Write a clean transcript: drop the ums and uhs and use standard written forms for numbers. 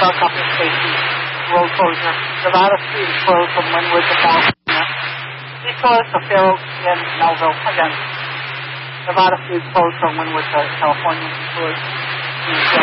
dark up in safety. Road closure. Nevada Street is closed from Linwood to California. East to Fair Oaks and Melville. Again, Nevada Street is closed from Linwood to California.